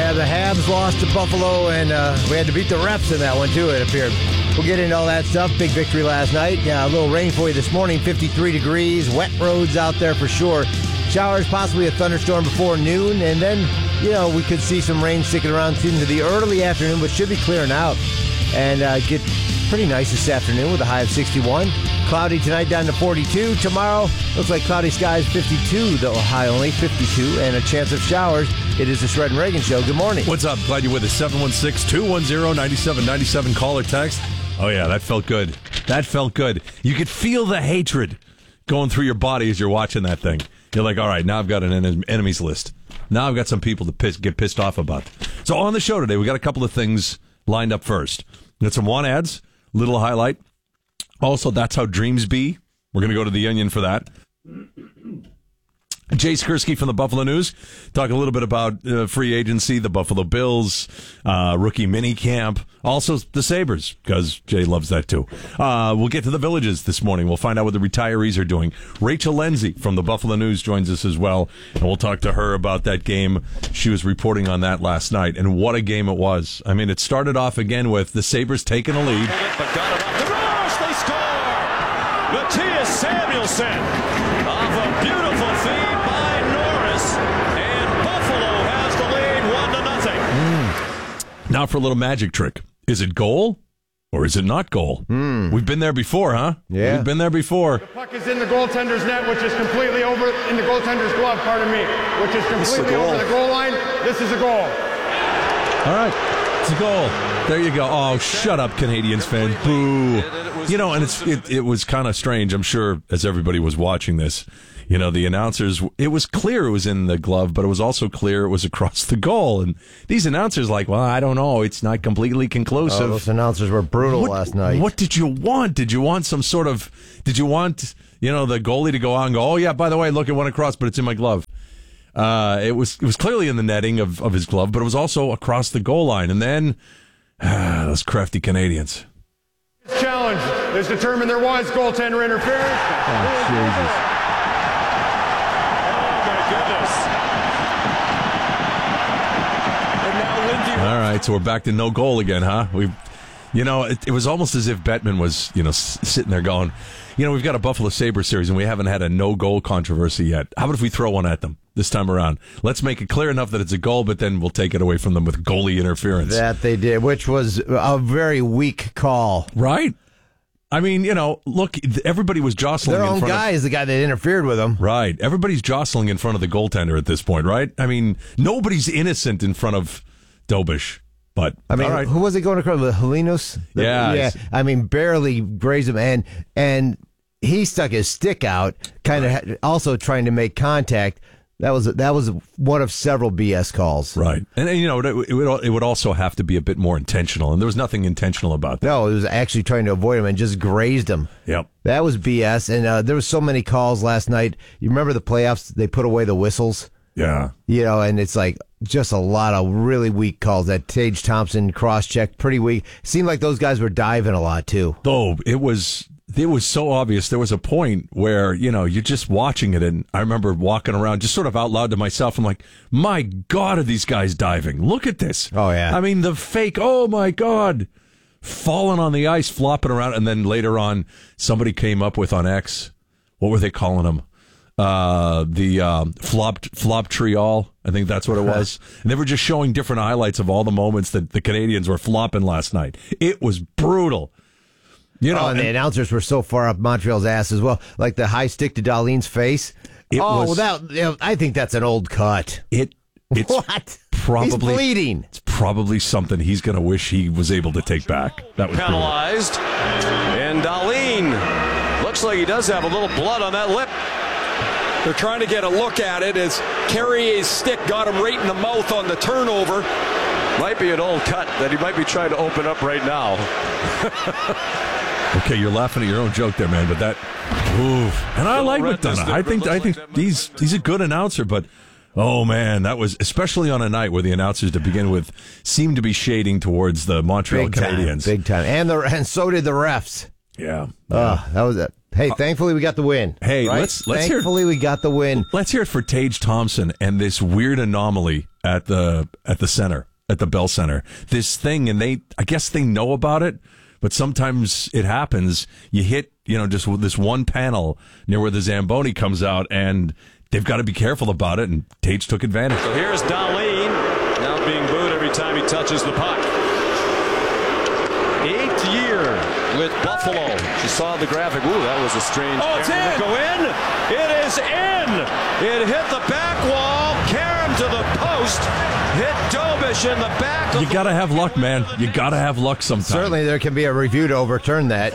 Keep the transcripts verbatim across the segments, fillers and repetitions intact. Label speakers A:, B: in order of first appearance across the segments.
A: Yeah, the Habs lost to Buffalo, and uh, we had to beat the refs in that one, too, it appeared. We'll get into all that stuff. Big victory last night. Yeah, a little rain for you this morning, fifty-three degrees, wet roads out there for sure. Showers, possibly a thunderstorm before noon, and then, you know, we could see some rain sticking around into the early afternoon, but should be clearing out and uh, get pretty nice this afternoon with a high of sixty-one. Cloudy tonight down to forty-two. Tomorrow, looks like cloudy skies, fifty-two, though high only, fifty-two, and a chance of showers. It is the Shred and Reagan Show. Good morning.
B: What's up? Glad you're with us. seven one six, two one zero, nine seven nine seven. Call or text. Oh, yeah, that felt good. That felt good. You could feel the hatred going through your body as you're watching that thing. You're like, all right, now I've got an en- enemies list. Now I've got some people to piss, get pissed off about. So on the show today, we got a couple of things lined up first. We got some want ads, little highlight. Also, that's how dreams be. We're going to go to the Onion for that. Jay Skursky from the Buffalo News, talk a little bit about uh, free agency, the Buffalo Bills, uh, rookie mini camp, also the Sabres, because Jay loves that too. Uh, we'll get to the Villages this morning. We'll find out what the retirees are doing. Rachel Lindsay from the Buffalo News joins us as well, and we'll talk to her about that game. She was reporting on that last night, and what a game it was. I mean, it started off again with the Sabres taking a lead.
C: But got it off the rush, they score! Matthias Samuelsson off a beautiful feed by Norris, and Buffalo has the lead one to nothing.
B: Mm. Now for a little magic trick. Is it goal or is it not goal?
A: Mm.
B: We've been there before, huh?
A: Yeah.
B: We've been there before.
D: The puck is in the goaltender's net, which is completely over, in the goaltender's glove, pardon me, which is completely over the goal line. This is a goal.
B: All right. It's a goal. There you go. Oh, shut up, Canadiens fans. Boo. You know, and it's it, it was kind of strange, I'm sure, as everybody was watching this. You know, the announcers, it was clear it was in the glove, but it was also clear it was across the goal. And these announcers like, well, I don't know. It's not completely conclusive.
A: Oh, those announcers were brutal
B: what,
A: last night.
B: What did you want? Did you want some sort of, did you want, you know, the goalie to go out and go, oh, yeah, by the way, look, it went across, but it's in my glove. Uh, it was it was clearly in the netting of, of his glove, but it was also across the goal line. And then, ah, those crafty Canadians.
D: Challenge is determined there was goaltender interference.
B: Oh, Jesus.
C: Oh, my goodness. And now Lindy.
B: All right, so we're back to no goal again, huh? We, you know, it, it was almost as if Bettman was, you know, s- sitting there going, you know, we've got a Buffalo Sabres series and we haven't had a no goal controversy yet. How about if we throw one at them this time around? Let's make it clear enough that it's a goal, but then we'll take it away from them with goalie interference.
A: That they did, which was a very weak call.
B: Right? I mean, you know, look, everybody was jostling
A: Their
B: in
A: own
B: front
A: guy
B: of,
A: is the guy that interfered with him.
B: Right. Everybody's jostling in front of the goaltender at this point, right? I mean, nobody's innocent in front of Dobish. But
A: I mean,
B: all right.
A: who was it going across with Helinos?
B: Yeah.
A: yeah. I mean, barely grazed him, and and he stuck his stick out, kind of right. also trying to make contact. That was that was one of several B S calls.
B: Right, and, and you know, it, it would it would also have to be a bit more intentional, and there was nothing intentional about that.
A: No, it was actually trying to avoid him and just grazed him.
B: Yep,
A: that was B S. And uh, there was so many calls last night. You remember the playoffs? They put away the whistles.
B: Yeah,
A: you know, and it's like just a lot of really weak calls. That Tage Thompson cross check, pretty weak. Seemed like those guys were diving a lot too.
B: Though it was. It was so obvious. There was a point where, you know, you're just watching it, and I remember walking around just sort of out loud to myself. I'm like, my God, are these guys diving? Look at this.
A: Oh, yeah.
B: I mean, the fake, oh, my God. Falling on the ice, flopping around, and then later on, somebody came up with on X, what were they calling them? Uh, the um, flop, flop trial. I think that's what it was. And they were just showing different highlights of all the moments that the Canadians were flopping last night. It was brutal. You know,
A: oh, and, and the announcers were so far up Montreal's ass as well. Like the high stick to Dahlin's face.
B: It
A: oh,
B: was,
A: that, you know, I think that's an old cut.
B: It it's
A: what?
B: Probably
A: he's bleeding.
B: It's probably something he's going to wish he was able to take back. That was
C: penalized, brutal. And Dahlin looks like he does have a little blood on that lip. They're trying to get a look at it as Carrier's stick got him right in the mouth on the turnover. Might be an old cut that he might be trying to open up right now.
B: Okay, you're laughing at your own joke there, man, but that, oof. And I like McDonough. I think I think he's he's a good announcer, but oh man, that was especially on a night where the announcers to begin with seemed to be shading towards the Montreal
A: big
B: Canadiens,
A: time, big time, and the and so did the refs.
B: Yeah,
A: uh, that was it. Hey, thankfully we got the win.
B: Hey,
A: right?
B: let's let's
A: thankfully
B: hear,
A: we got the win.
B: Let's hear it for Tage Thompson and this weird anomaly at the at the center, at the Bell Center. This thing, and they, I guess they know about it, but sometimes it happens. You hit, you know, just with this one panel near where the Zamboni comes out, and they've got to be careful about it, and Tage took advantage.
C: So here's Dahlin, now being booed every time he touches the puck. Eighth year with Buffalo. She saw the graphic. Ooh, that was a strange.
B: Oh, it's in.
C: Did it go in? It is in. It hit the back wall. Karam to the post. Hit Dobish in the back.
B: You got to have luck, man. You got to have luck sometimes.
A: Certainly there can be a review to overturn that.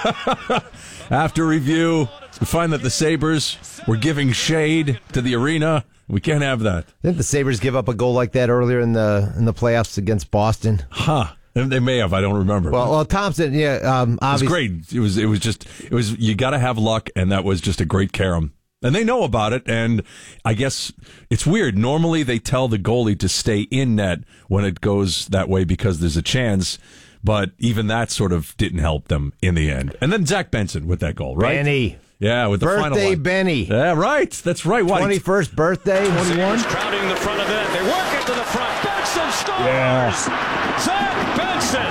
B: After review, we find that the Sabres were giving shade to the arena. We can't have that.
A: Didn't the Sabres give up a goal like that earlier in the in the playoffs against Boston?
B: Huh. They may have. I don't remember.
A: Well, well Thompson, yeah, um, obviously.
B: It was great. It was, it was just, it was, you got to have luck, and that was just a great Karam. And they know about it, and I guess it's weird. Normally they tell the goalie to stay in net when it goes that way because there's a chance, but even that sort of didn't help them in the end. And then Zach Benson with that goal, right?
A: Benny.
B: Yeah, with the
A: birthday
B: final one.
A: Benny.
B: Yeah, right. That's right. What?
A: twenty-first birthday, twenty-one.
C: Crowding the front of the net. They work it to the front. Benson scores.
B: Yeah.
C: Zach Benson,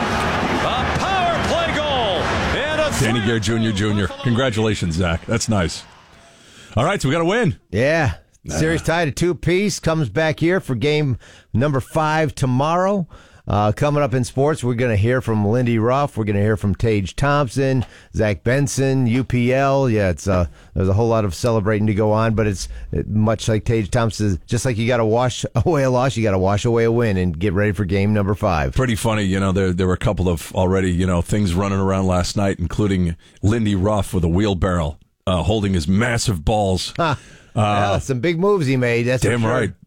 C: a power play goal. And a
B: Danny Gare Junior Junior Congratulations, Zach. That's nice. All right, so we got to win.
A: Yeah. Series tied at two apiece. Comes back here for game number five tomorrow. Uh, coming up in sports, we're going to hear from Lindy Ruff. We're going to hear from Tage Thompson, Zach Benson, U P L. Yeah, it's uh, there's a whole lot of celebrating to go on, but it's it, much like Tage Thompson, just like you got to wash away a loss, you got to wash away a win and get ready for game number five.
B: Pretty funny, you know. There there were a couple of already, you know, things running around last night, including Lindy Ruff with a wheelbarrow uh, holding his massive balls.
A: Huh.
B: Uh,
A: yeah, some big moves he made. That's
B: damn
A: for sure.
B: right.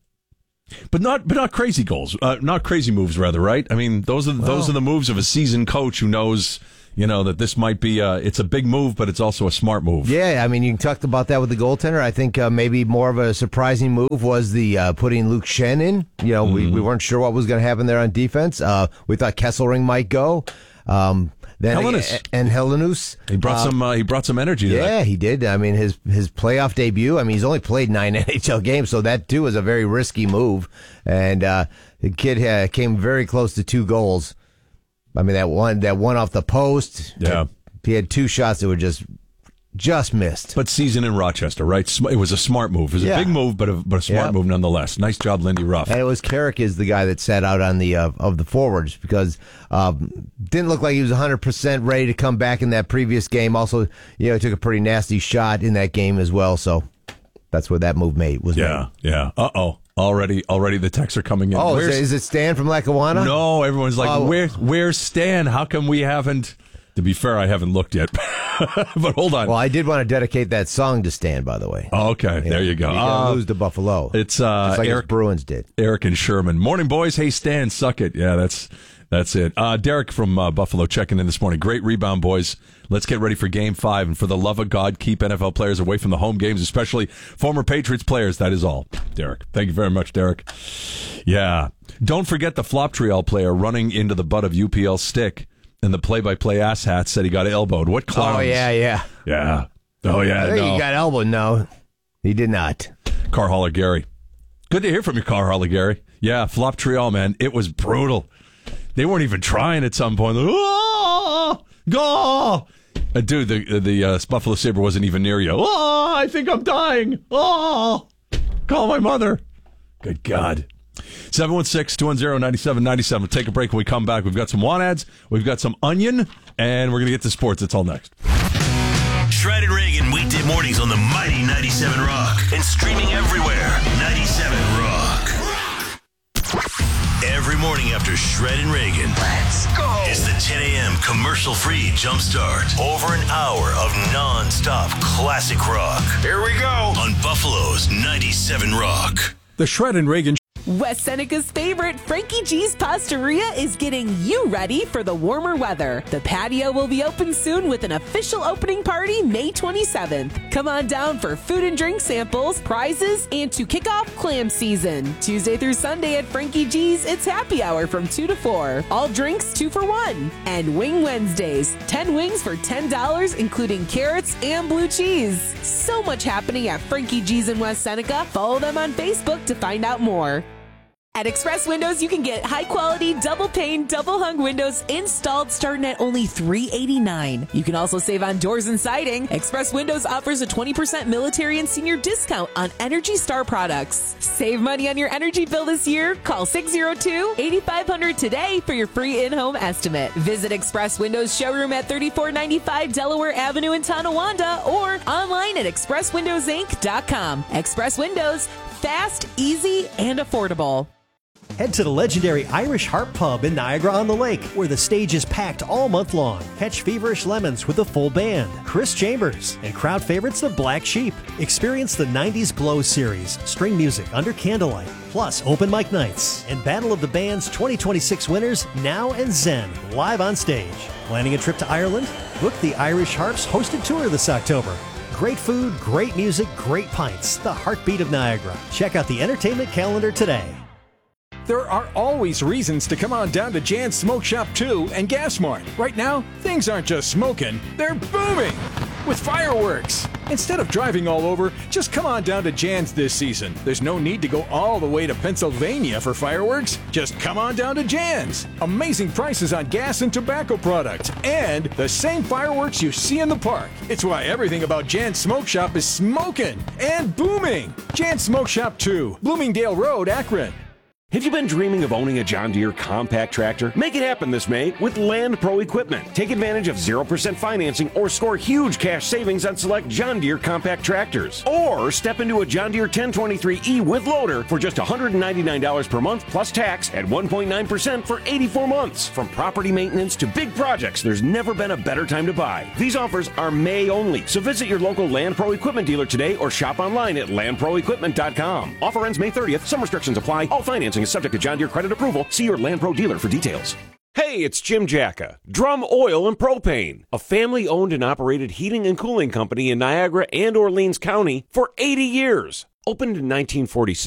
B: But not, but not crazy goals. Uh, not crazy moves, rather. Right? I mean, those are those
A: Well.
B: are the moves of a seasoned coach who knows, you know, that this might be. Uh, it's a big move, but it's also a smart move.
A: Yeah, I mean, you talked about that with the goaltender. I think uh, maybe more of a surprising move was the uh, putting Luke Shen in. You know, mm-hmm. we, we weren't sure what was going to happen there on defense. Uh, we thought Kesselring might go. Um, then
B: Helenius.
A: and Helenius.
B: He brought
A: uh,
B: some. Uh, he brought some energy to
A: Yeah,
B: that.
A: he did. I mean, his his playoff debut. I mean, he's only played nine N H L games, so that too is a very risky move. And uh, the kid uh, came very close to two goals. I mean, that one that one off the post.
B: Yeah,
A: he had two shots that were just just missed.
B: But season in Rochester, right? Sm- It was a smart move. It was
A: Yeah.
B: a big move, but a, but a smart
A: Yep.
B: move nonetheless. Nice job, Lindy Ruff.
A: And it was Carrick is the guy that sat out on the uh, of the forwards because um, didn't look like he was one hundred percent ready to come back in that previous game. Also, you know, he took a pretty nasty shot in that game as well. So that's where that move made was
B: Yeah,
A: made.
B: yeah. Uh oh. Already, already the texts are coming in.
A: Oh, is
B: Where's-
A: it, is it Stan from Lackawanna?
B: No, everyone's like,
A: Oh.
B: where, where's Stan? How come we haven't? To be fair, I haven't looked yet. But hold on.
A: Well, I did want to dedicate that song to Stan, by the way.
B: Oh, okay, there you go.
A: You gotta
B: Uh,
A: lose to Buffalo.
B: it's uh,
A: Just like
B: Eric
A: his Bruins did.
B: Eric and Sherman. Morning, boys. Hey, Stan, suck it. Yeah, that's that's it. Uh, Derek from uh, Buffalo checking in this morning. Great rebound, boys. Let's get ready for Game Five, and for the love of God, keep N F L players away from the home games, especially former Patriots players. That is all, Derek. Thank you very much, Derek. Yeah, don't forget the flop trial player running into the butt of U P L stick, and the play-by-play asshat said he got elbowed. What clowns?
A: Oh, yeah, yeah.
B: yeah. Oh yeah.
A: I think
B: no.
A: he got elbowed. No, he did not.
B: Car hauler Gary. Good to hear from you, Car hauler Gary. Yeah, flop trial, man. It was brutal. They weren't even trying at some point. Oh, go! Uh, dude, the the uh, Buffalo Sabre wasn't even near you. Oh, I think I'm dying. Oh, call my mother. Good God. seven one six, two one zero, nine seven nine seven. Take a break when we come back. We've got some want ads, we've got some onion, and we're going to get to sports. It's all next.
E: Shred and Reagan weekday mornings on the mighty ninety-seven Rock and streaming everywhere. ninety-seven Rock. Every morning after Shred and Reagan, let's go. It's the ten a.m. commercial-free jumpstart. Over an hour of non-stop classic rock. Here we go on Buffalo's ninety-seven Rock.
B: The Shred and Reagan.
F: West Seneca's favorite, Frankie G's Pastaria, is getting you ready for the warmer weather. The patio will be open soon with an official opening party May twenty-seventh. Come on down for food and drink samples, prizes, and to kick off clam season. Tuesday through Sunday at Frankie G's, it's happy hour from two to four. All drinks two for one. And Wing Wednesdays, ten wings for ten dollars, including carrots and blue cheese. So much happening at Frankie G's in West Seneca. Follow them on Facebook to find out more. At Express Windows, you can get high-quality, double-pane, double-hung windows installed starting at only three hundred eighty-nine dollars. You can also save on doors and siding. Express Windows offers a twenty percent military and senior discount on Energy Star products. Save money on your energy bill this year. Call six oh two, eight five hundred today for your free in-home estimate. Visit Express Windows showroom at thirty-four ninety-five Delaware Avenue in Tonawanda or online at express windows inc dot com. Express Windows, fast, easy, and affordable.
G: Head to the legendary Irish Harp Pub in Niagara-on-the-Lake, where the stage is packed all month long. Catch Feverish Lemons with a full band, Chris Chambers, and crowd favorites the Black Sheep. Experience the nineties Glow series, string music under candlelight, plus open mic nights, and Battle of the Bands twenty twenty-six winners, Now and Zen, live on stage. Planning a trip to Ireland? Book the Irish Harp's hosted tour this October. Great food, great music, great pints. The heartbeat of Niagara. Check out the entertainment calendar today.
H: There are always reasons to come on down to Jan's Smoke Shop two and Gas Mart. Right now, things aren't just smoking, they're booming with fireworks. Instead of driving all over, just come on down to Jan's this season. There's no need to go all the way to Pennsylvania for fireworks. Just come on down to Jan's. Amazing prices on gas and tobacco products, and the same fireworks you see in the park. It's why everything about Jan's Smoke Shop is smoking and booming. Jan's Smoke Shop two, Bloomingdale Road, Akron.
I: Have you been dreaming of owning a John Deere compact tractor? Make it happen this May with Land Pro Equipment. Take advantage of zero percent financing or score huge cash savings on select John Deere compact tractors. Or step into a John Deere ten twenty-three E with loader for just one hundred ninety-nine dollars per month plus tax at one point nine percent for eighty-four months. From property maintenance to big projects, there's never been a better time to buy. These offers are May only, so visit your local Land Pro Equipment dealer today or shop online at land pro equipment dot com. Offer ends May thirtieth. Some restrictions apply. All financing is subject to John Deere credit approval. See your Land Pro dealer for details. Hey, it's Jim Jacka, Drum Oil and Propane, a family-owned and operated heating and cooling company in Niagara and Orleans County for eighty years. Opened in nineteen forty-six.